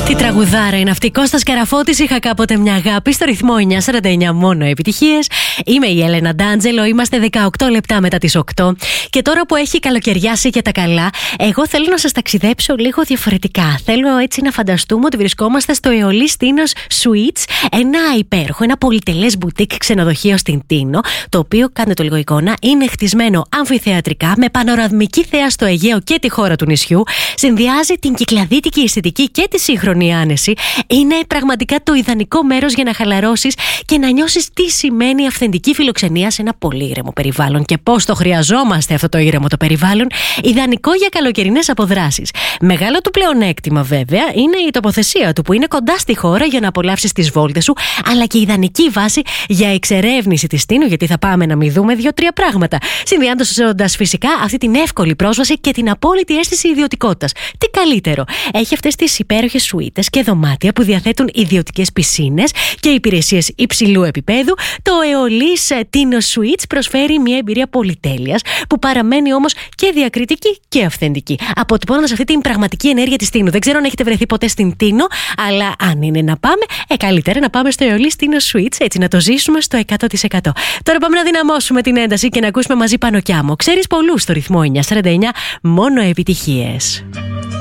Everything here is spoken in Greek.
Τι τραγουδάρα είναι αυτή. Κώστας Καραφώτης, είχα κάποτε μια αγάπη, στο ρυθμό 949, μόνο επιτυχίες. Είμαι η Έλενα Ντάντζελο, είμαστε 18 λεπτά μετά τις 8. Και τώρα που έχει καλοκαιριάσει και τα καλά, εγώ θέλω να σας ταξιδέψω λίγο διαφορετικά. Θέλω έτσι να φανταστούμε ότι βρισκόμαστε στο Αεολής Τίνος Suites, ένα υπέροχο, ένα πολυτελές μπουτίκ ξενοδοχείο στην Τίνο, το οποίο, κάντε το λίγο εικόνα, είναι χτισμένο αμφιθεατρικά με πανοραμική θέα στο Αιγαίο και τη χώρα του νησιού. Συνδυάζει την κυκλαδίτικη αισθητική και τη σύγχρονη άνεση. Είναι πραγματικά το ιδανικό μέρος για να χαλαρώσεις και να νιώσεις τι σημαίνει αυθεντική φιλοξενία σε ένα πολύ ήρεμο περιβάλλον και πώς το χρειαζόμαστε αυτό το ήρεμο το περιβάλλον. Ιδανικό για καλοκαιρινές αποδράσεις. Μεγάλο του πλεονέκτημα, βέβαια, είναι η τοποθεσία του, που είναι κοντά στη χώρα για να απολαύσεις τις βόλτες σου, αλλά και ιδανική βάση για εξερεύνηση της Τίνου, γιατί θα πάμε να μην δούμε 2-3 πράγματα. Συνδυάζοντας φυσικά αυτή την εύκολη πρόσβαση και την απόλυτη αίσθηση ιδιωτικότητας. Τι καλύτερο, έχει αυτές τις υπέροχες σουίτες και δωμάτια που διαθέτουν ιδιωτικές πισίνες και υπηρεσίες υψηλού επίπεδου. Το Αεολής Τίνος Suites προσφέρει μια εμπειρία πολυτέλειας που παραμένει όμως και διακριτική και αυθεντική, αποτυπώνοντας αυτή την πραγματική ενέργεια της Τίνου. Δεν ξέρω αν έχετε βρεθεί ποτέ στην Τίνο, αλλά αν είναι να πάμε, καλύτερα να πάμε στο Αεολής Τίνος Suites, έτσι να το ζήσουμε στο 100%. Τώρα πάμε να δυναμώσουμε την ένταση και να ακούσουμε μαζί Πανοκιάμο. Ξέρεις πολλούς στο ρυθμό 949, μόνο επιτυχίες.